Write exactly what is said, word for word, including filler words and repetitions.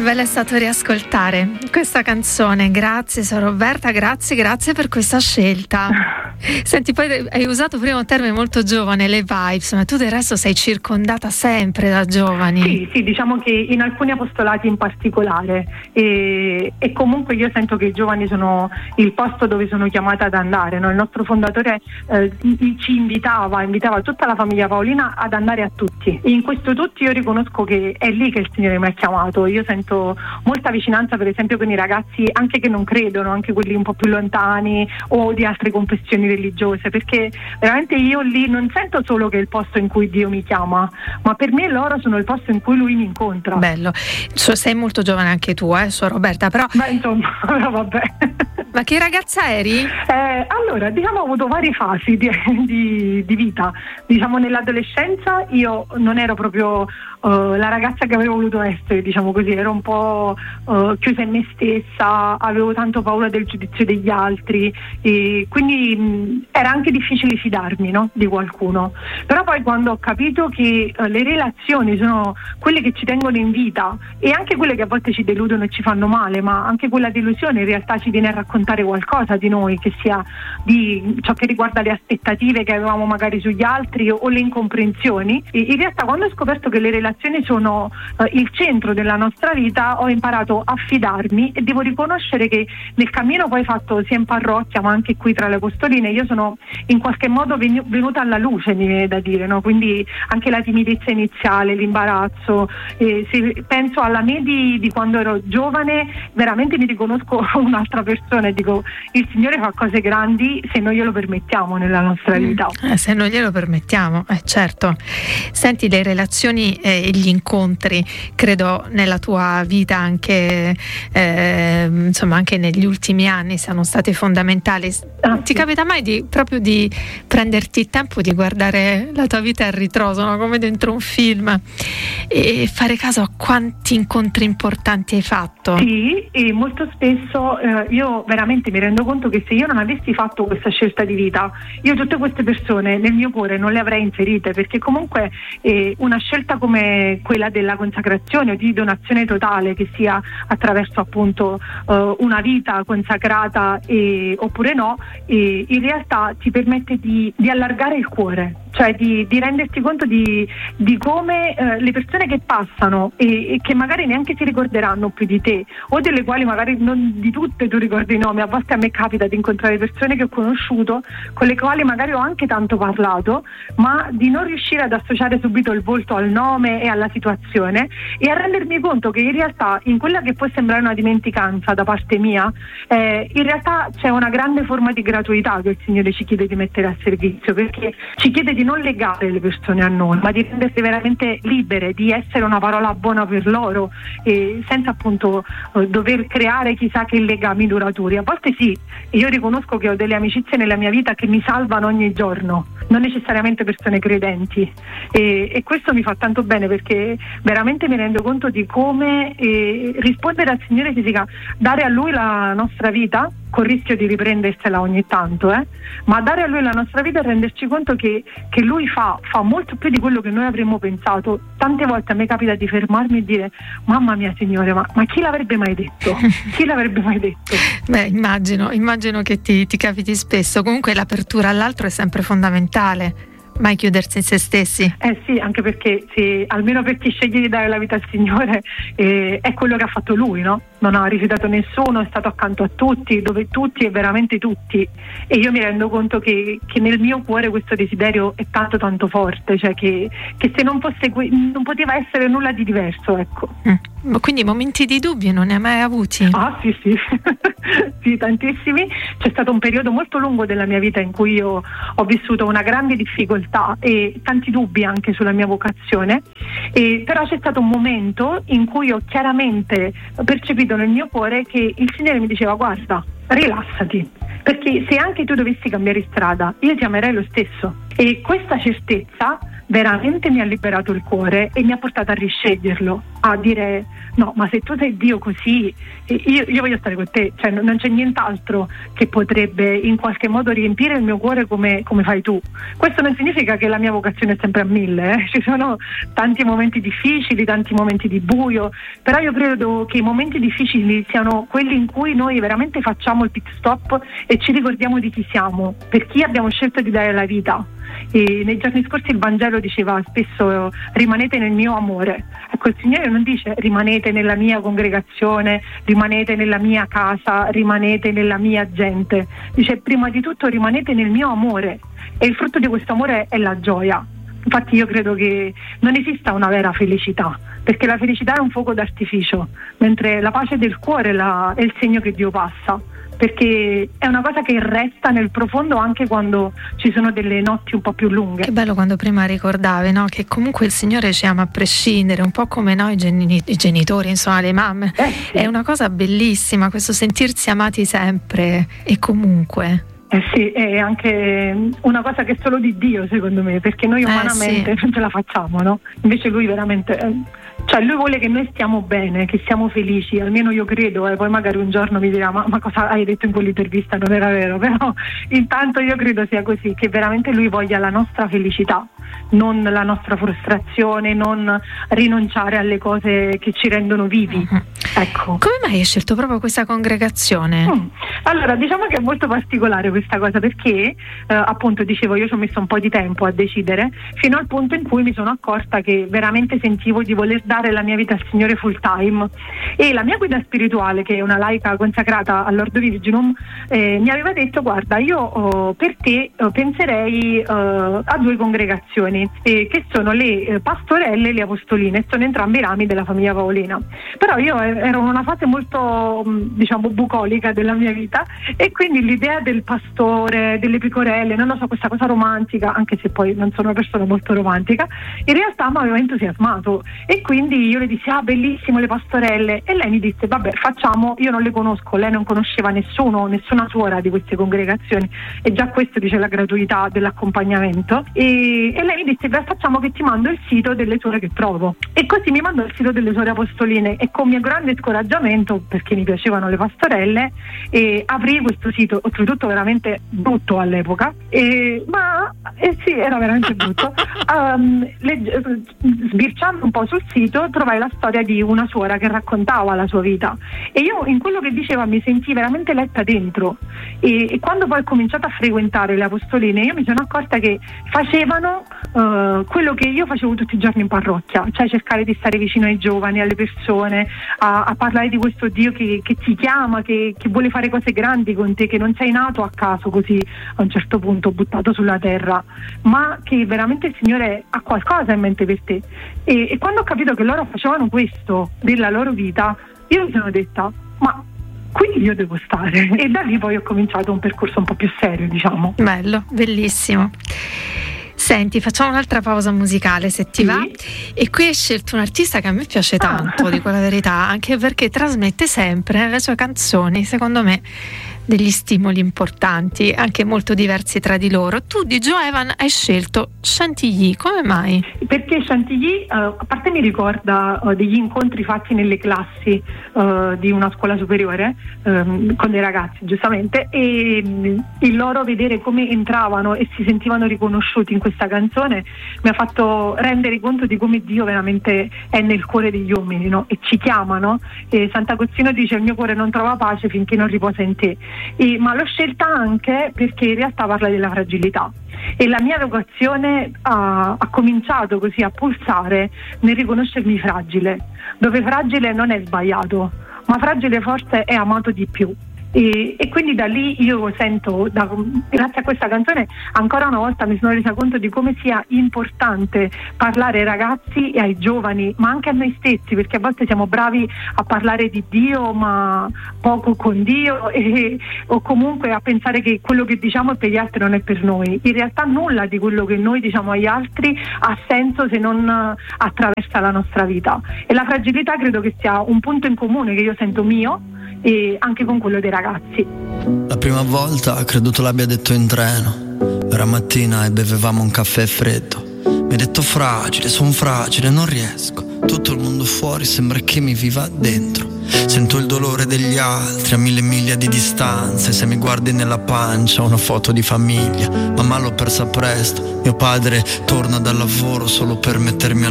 Che bello è stato riascoltare questa canzone. Grazie Sor Roberta, grazie, grazie per questa scelta. Senti, poi hai usato prima un termine molto giovane, le vibes, ma tu del resto sei circondata sempre da giovani. Sì, sì, diciamo che in alcuni apostolati in particolare e, e comunque io sento che i giovani sono il posto dove sono chiamata ad andare, no? Il nostro fondatore eh, ci invitava, invitava tutta la famiglia Paolina ad andare a tutti, e in questo tutti io riconosco che è lì che il Signore mi ha chiamato. Io sento molta vicinanza per esempio con i ragazzi anche che non credono, anche quelli un po' più lontani o di altre confessioni religiose, perché veramente io lì non sento solo che è il posto in cui Dio mi chiama, ma per me loro sono il posto in cui Lui mi incontra. Bello, sei molto giovane anche tu, eh, Suor Roberta, però ma insomma vabbè. Ma che ragazza eri? Eh, allora, diciamo ho avuto varie fasi di, di, di vita. Diciamo nell'adolescenza io non ero proprio uh, la ragazza che avrei voluto essere, diciamo così, ero un po' uh, chiusa in me stessa, avevo tanto paura del giudizio degli altri e quindi mh, era anche difficile fidarmi, no, di qualcuno. Però poi quando ho capito che uh, le relazioni sono quelle che ci tengono in vita e anche quelle che a volte ci deludono e ci fanno male, ma anche quella delusione in realtà ci viene a raccontare qualcosa di noi, che sia di ciò che riguarda le aspettative che avevamo magari sugli altri o, o le incomprensioni. E in realtà quando ho scoperto che le relazioni sono uh, il centro della nostra vita, ho imparato a fidarmi e devo riconoscere che nel cammino poi fatto sia in parrocchia ma anche qui tra le apostoline io sono in qualche modo venu- venuta alla luce, mi viene da dire, no? Quindi anche la timidezza iniziale, l'imbarazzo, e se penso alla me di, di quando ero giovane veramente mi riconosco un'altra persona e dico il Signore fa cose grandi se noi glielo permettiamo nella nostra vita. Eh, se non glielo permettiamo, eh, certo. Senti, le relazioni e gli incontri credo nella tua vita anche eh, insomma anche negli ultimi anni siano state fondamentali. Ah, Ti sì. capita mai di proprio di prenderti il tempo di guardare la tua vita a ritroso, no? Come dentro un film, e fare caso a quanti incontri importanti hai fatto? Sì, e molto spesso eh, io veramente mi rendo conto che se io non avessi fatto questa scelta di vita, io tutte queste persone nel mio cuore non le avrei inserite, perché comunque eh, una scelta come quella della consacrazione o di donazione totale, che sia attraverso appunto eh, una vita consacrata e, oppure no, e in realtà ti permette di, di allargare il cuore, cioè di, di renderti conto di, di come eh, le persone che passano e, e che magari neanche si ricorderanno più di te, o delle quali magari non di tutte tu ricordi i nomi. A volte a me capita di incontrare persone che ho conosciuto, con le quali magari ho anche tanto parlato, ma di non riuscire ad associare subito il volto al nome e alla situazione, e a rendermi conto che in realtà in quella che può sembrare una dimenticanza da parte mia, eh, in realtà c'è una grande forma di gratuità che il Signore ci chiede di mettere a servizio, perché ci chiede di non legare le persone a noi, ma di renderle veramente libere, di essere una parola buona per loro, e senza appunto eh, dover creare chissà che legami duraturi. A volte sì, io riconosco che ho delle amicizie nella mia vita che mi salvano ogni giorno, non necessariamente persone credenti, e, e questo mi fa tanto bene, perché veramente mi rendo conto di come eh, rispondere al Signore significa dare a Lui la nostra vita, con il rischio di riprendersela ogni tanto, eh? ma dare a Lui la nostra vita e renderci conto che, che Lui fa, fa molto più di quello che noi avremmo pensato. Tante volte a me capita di fermarmi e dire: mamma mia Signore, ma, ma chi l'avrebbe mai detto? Chi l'avrebbe mai detto? Beh, immagino, immagino che ti, ti capiti spesso. Comunque l'apertura all'altro è sempre fondamentale, mai chiudersi in se stessi. Eh sì, anche perché se, almeno per chi sceglie di dare la vita al Signore, eh, è quello che ha fatto Lui, no? Non ha rifiutato nessuno, è stato accanto a tutti, dove tutti e veramente tutti, e io mi rendo conto che, che nel mio cuore questo desiderio è tanto tanto forte, cioè che, che se non fosse que- non poteva essere nulla di diverso, ecco. Mm. Quindi momenti di dubbio non ne hai mai avuti? Ah sì sì, sì, tantissimi. C'è stato un periodo molto lungo della mia vita in cui io ho vissuto una grande difficoltà e tanti dubbi anche sulla mia vocazione, e però c'è stato un momento in cui ho chiaramente percepito nel mio cuore che il Signore mi diceva: guarda, rilassati, perché se anche tu dovessi cambiare strada io ti amerei lo stesso. E questa certezza veramente mi ha liberato il cuore e mi ha portato a risceglierlo. a dire no, ma se tu sei Dio così, io, io voglio stare con te, cioè non c'è nient'altro che potrebbe in qualche modo riempire il mio cuore come, come fai tu. Questo non significa che la mia vocazione è sempre a mille, eh? Ci sono tanti momenti difficili, tanti momenti di buio, però io credo che i momenti difficili siano quelli in cui noi veramente facciamo il pit stop e ci ricordiamo di chi siamo, per chi abbiamo scelto di dare la vita. E nei giorni scorsi il Vangelo diceva spesso rimanete nel mio amore. Ecco, il Signore non dice rimanete nella mia congregazione, rimanete nella mia casa, rimanete nella mia gente, dice prima di tutto rimanete nel mio amore, e il frutto di questo amore è la gioia. Infatti io credo che non esista una vera felicità, perché la felicità è un fuoco d'artificio, mentre la pace del cuore la, è il segno che Dio passa, perché è una cosa che resta nel profondo anche quando ci sono delle notti un po' più lunghe. Che bello quando prima ricordavi, no? Che comunque il Signore ci ama a prescindere, un po' come noi geni- i genitori, insomma le mamme. Eh, sì. È una cosa bellissima questo sentirsi amati sempre e comunque. Eh sì, è anche una cosa che è solo di Dio secondo me, perché noi umanamente eh sì. non ce la facciamo, no? Invece Lui veramente... Eh, cioè lui vuole che noi stiamo bene, che siamo felici, almeno io credo, e eh, poi magari un giorno mi dirà ma, ma cosa hai detto in quell'intervista, non era vero, però intanto io credo sia così, che veramente lui voglia la nostra felicità, non la nostra frustrazione, non rinunciare alle cose che ci rendono vivi. Uh-huh. Ecco. Come mai hai scelto proprio questa congregazione? Mm. Allora, diciamo che è molto particolare questa cosa, perché eh, appunto dicevo, io ci ho messo un po' di tempo a decidere, fino al punto in cui mi sono accorta che veramente sentivo di voler dare la mia vita al Signore full time, e la mia guida spirituale, che è una laica consacrata all'Ordo Virginum, eh, mi aveva detto guarda, io oh, per te oh, penserei oh, a due congregazioni eh, che sono le eh, pastorelle e le apostoline, sono entrambi i rami della famiglia paolina, però io eh, ero in una fase molto diciamo bucolica della mia vita, e quindi l'idea del pastore, delle pecorelle, non lo so, questa cosa romantica, anche se poi non sono una persona molto romantica, in realtà mi aveva entusiasmato, e quindi io le dissi ah bellissimo le pastorelle, e lei mi disse vabbè facciamo, io non le conosco, lei non conosceva nessuno, nessuna suora di queste congregazioni, e già questo dice la gratuità dell'accompagnamento, e, e lei mi disse beh facciamo che ti mando il sito delle suore che trovo, e così mi mandò il sito delle suore apostoline, e con mio grande scoraggiamento, perché mi piacevano le pastorelle, e aprì questo sito, oltretutto veramente brutto all'epoca, e, ma eh sì era veramente brutto. um, legge, sbirciando un po' sul sito trovai la storia di una suora che raccontava la sua vita, e io in quello che diceva mi sentii veramente letta dentro, e, e quando poi ho cominciato a frequentare le apostoline io mi sono accorta che facevano uh, quello che io facevo tutti i giorni in parrocchia, cioè cercare di stare vicino ai giovani, alle persone, a, a parlare di questo Dio che, che ti chiama, che, che vuole fare cose grandi con te, che non sei nato a caso così a un certo punto buttato sulla terra, ma che veramente il Signore ha qualcosa in mente per te. E, e quando ho capito che loro facevano questo della loro vita, io mi sono detta ma qui io devo stare, e da lì poi ho cominciato un percorso un po' più serio, diciamo. Bello, bellissimo. Senti, facciamo un'altra pausa musicale se ti sì. va, e qui hai scelto un artista che a me piace tanto, ah. dico la verità, anche perché trasmette sempre nelle sue canzoni, secondo me, degli stimoli importanti, anche molto diversi tra di loro. Tu di Joe Evan hai scelto Chantilly, come mai? Perché Chantilly, uh, a parte mi ricorda uh, degli incontri fatti nelle classi uh, di una scuola superiore um, con dei ragazzi, giustamente, e um, il loro vedere come entravano e si sentivano riconosciuti in questa canzone mi ha fatto rendere conto di come Dio veramente è nel cuore degli uomini, no? E ci chiamano, e Sant'Agostino dice il mio cuore non trova pace finché non riposa in te. E, ma l'ho scelta anche perché in realtà parla della fragilità, e la mia vocazione ha, ha cominciato così a pulsare nel riconoscermi fragile, dove fragile non è sbagliato, ma fragile forse è amato di più. E, e quindi da lì io sento, da, grazie a questa canzone ancora una volta mi sono resa conto di come sia importante parlare ai ragazzi e ai giovani, ma anche a noi stessi, perché a volte siamo bravi a parlare di Dio ma poco con Dio, e, o comunque a pensare che quello che diciamo per gli altri non è per noi. In realtà nulla di quello che noi diciamo agli altri ha senso se non attraversa la nostra vita, e la fragilità credo che sia un punto in comune che io sento mio e anche con quello dei ragazzi. La prima volta credo tu l'abbia detto in treno, era mattina e bevevamo un caffè freddo. Mi hai detto fragile, son fragile, non riesco. tutto il mondo fuori sembra che mi viva dentro. Sento il dolore degli altri a mille miglia di distanza, e se mi guardi nella pancia una foto di famiglia. Mamma l'ho persa presto, mio padre torna dal lavoro solo per mettermi